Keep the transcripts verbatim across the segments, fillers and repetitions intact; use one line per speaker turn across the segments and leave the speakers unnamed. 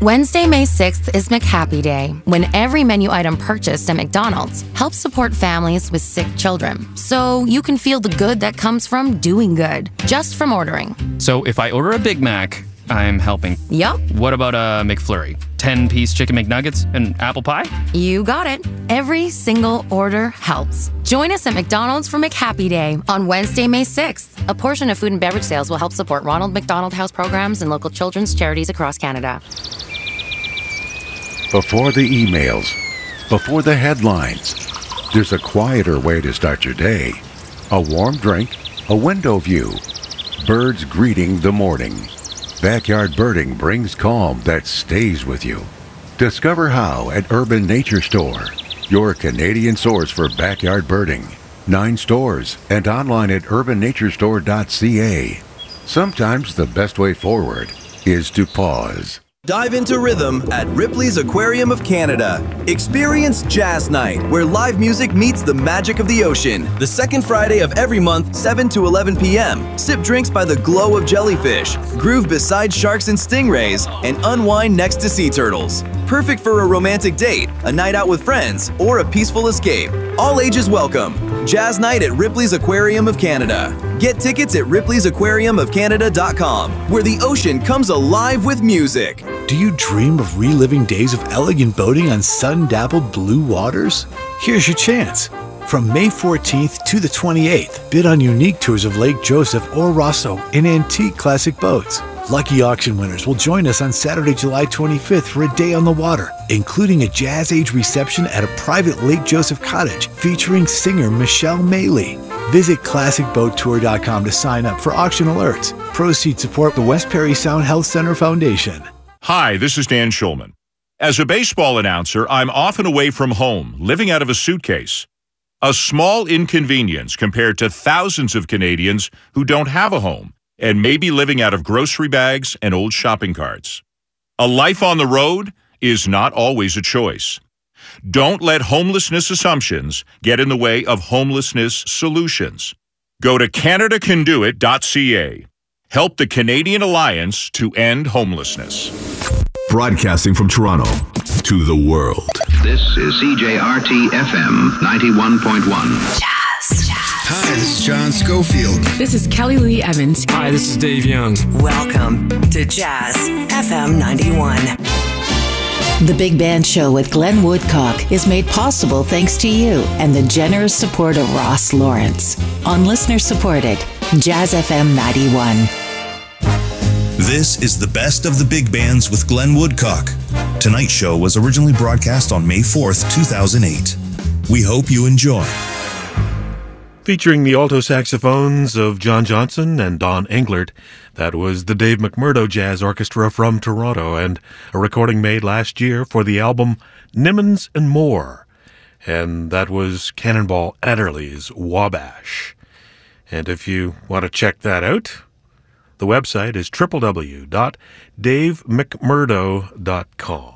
Wednesday, May sixth is McHappy Day, when every menu item purchased at McDonald's helps support families with sick children. So you can feel the good that comes from doing good, just from ordering.
So if I order a Big Mac, I'm helping.
Yup.
What about a McFlurry? ten-piece chicken McNuggets and apple pie?
You got it. Every single order helps. Join us at McDonald's for McHappy Day on Wednesday, May sixth. A portion of food and beverage sales will help support Ronald McDonald House programs and local children's charities across Canada.
Before the emails, before the headlines, there's a quieter way to start your day. A warm drink, a window view, birds greeting the morning. Backyard birding brings calm that stays with you. Discover how at Urban Nature Store, your Canadian source for backyard birding. Nine stores and online at urban nature store dot c a. Sometimes the best way forward is to pause.
Dive into rhythm at Ripley's Aquarium of Canada. Experience Jazz Night, where live music meets the magic of the ocean. The second Friday of every month, seven to eleven p m Sip drinks by the glow of jellyfish, groove beside sharks and stingrays, and unwind next to sea turtles. Perfect for a romantic date, a night out with friends, or a peaceful escape. All ages welcome. Jazz Night at Ripley's Aquarium of Canada. Get tickets at ripleys aquarium of canada dot com, where the ocean comes alive with music.
Do you dream of reliving days of elegant boating on sun-dappled blue waters? Here's your chance. From May fourteenth to the twenty-eighth, bid on unique tours of Lake Joseph or Rosso in antique classic boats. Lucky auction winners will join us on Saturday, July twenty-fifth for a day on the water, including a Jazz Age reception at a private Lake Joseph cottage featuring singer Michelle Maley. Visit classic boat tour dot com to sign up for auction alerts. Proceeds support the West Perry Sound Health Center Foundation.
Hi, this is Dan Schulman. As a baseball announcer, I'm often away from home, living out of a suitcase. A small inconvenience compared to thousands of Canadians who don't have a home and may be living out of grocery bags and old shopping carts. A life on the road is not always a choice. Don't let homelessness assumptions get in the way of homelessness solutions. Go to canada can do it dot c a. Help the Canadian Alliance to end homelessness.
Broadcasting from Toronto to the world.
This is C J R T F M ninety-one point one.
Jazz, jazz.
Hi, this is John Schofield.
This is Kelly Lee Evans.
Hi, this is Dave Young.
Welcome to Jazz F M ninety-one.
The Big Band Show with Glenn Woodcock is made possible thanks to you and the generous support of Ross Lawrence on listener-supported Jazz F M ninety-one.
This is the best of the big bands with Glenn Woodcock. Tonight's show was originally broadcast on May fourth, two thousand eight. We hope you enjoy.
Featuring the alto saxophones of John Johnson and Don Englert, that was the Dave McMurdo Jazz Orchestra from Toronto, and a recording made last year for the album Nimmons and More. And that was Cannonball Adderley's Wabash. And if you want to check that out, the website is w w w dot dave mcmurdo dot com.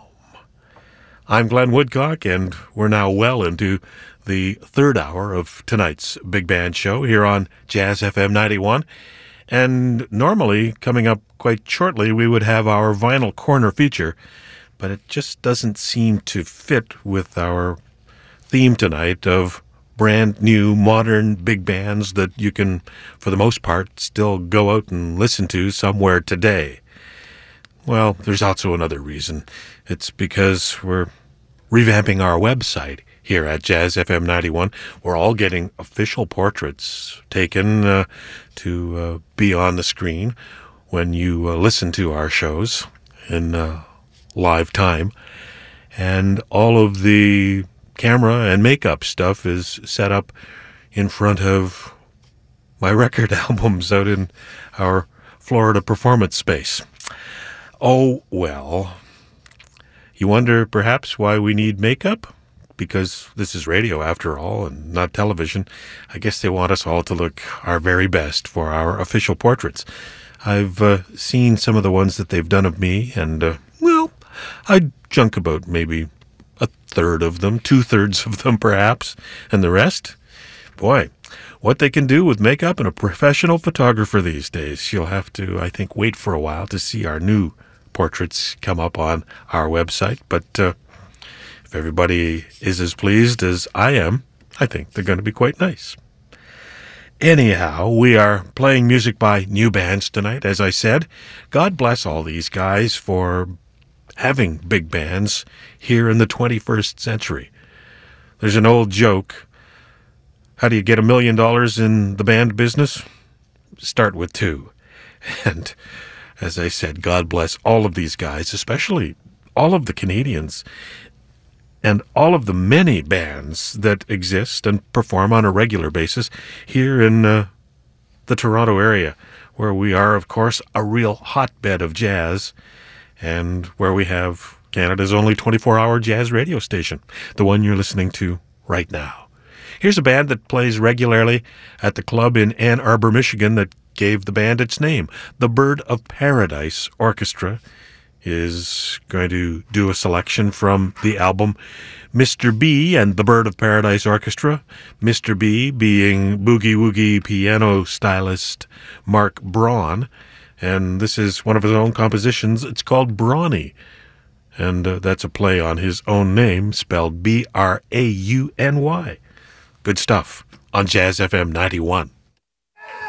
I'm Glenn Woodcock, and we're now well into the third hour of tonight's Big Band Show here on Jazz F M ninety-one. And normally, coming up quite shortly, we would have our Vinyl Corner feature, but it just doesn't seem to fit with our theme tonight of brand new, modern big bands that you can, for the most part, still go out and listen to somewhere today. Well, there's also another reason. It's because we're revamping our website here at Jazz F M ninety-one. We're all getting official portraits taken uh, to uh, be on the screen when you uh, listen to our shows in uh, live time. And all of the camera and makeup stuff is set up in front of my record albums out in our Florida performance space. Oh, well. You wonder perhaps why we need makeup? Because this is radio after all and not television. I guess they want us all to look our very best for our official portraits. I've uh, seen some of the ones that they've done of me, and, uh, well, I'd junk about maybe a third of them, two-thirds of them perhaps, and the rest? Boy, what they can do with makeup and a professional photographer these days. You'll have to, I think, wait for a while to see our new portraits come up on our website. But uh, if everybody is as pleased as I am, I think they're going to be quite nice. Anyhow, we are playing music by new bands tonight, as I said. God bless all these guys for having big bands here in the twenty-first century. There's an old joke. How do you get a million dollars in the band business? Start with two. And as I said, God bless all of these guys, especially all of the Canadians and all of the many bands that exist and perform on a regular basis here in uh, the Toronto area, where we are, of course, a real hotbed of jazz, and where we have Canada's only twenty-four hour jazz radio station, the one you're listening to right now. Here's a band that plays regularly at the club in Ann Arbor, Michigan that gave the band its name. The Bird of Paradise Orchestra is going to do a selection from the album Mister B and the Bird of Paradise Orchestra, Mister B being boogie-woogie piano stylist Mark Braun, and this is one of his own compositions. It's called Brawny, and uh, that's a play on his own name, spelled B R A U N Y. Good stuff on Jazz F M ninety-one.